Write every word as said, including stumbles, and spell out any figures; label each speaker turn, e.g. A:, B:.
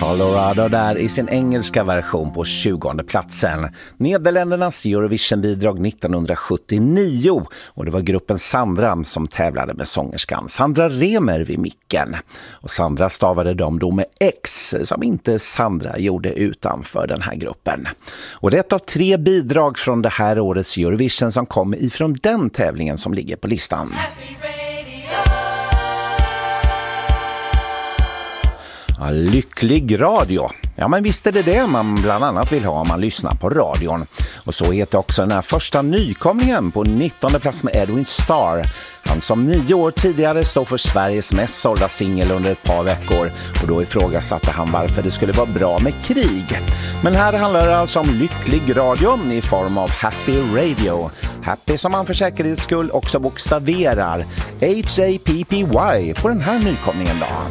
A: Colorado där i sin engelska version på tjugonde platsen. Nederländernas Eurovision-bidrag nittonhundrasjuttionio, och det var gruppen Sandra som tävlade med sångerskan Sandra Remer vid micken. Och Sandra stavade de då med X, som inte Sandra gjorde utanför den här gruppen. Och det är ett av tre bidrag från det här årets Eurovision som kom ifrån den tävlingen som ligger på listan. Ja, lycklig radio. Ja, men visst är det det man bland annat vill ha om man lyssnar på radion. Och så heter också den här första nykomlingen på nittonde plats med Edwin Starr. Han som nio år tidigare stod för Sveriges mest sålda singel under ett par veckor. Och då ifrågasatte han varför det skulle vara bra med krig. Men här handlar det alltså om lycklig radio i form av Happy Radio. Happy som man för säkerhets skull också bokstaverar H A P P Y på den här nykomlingen då.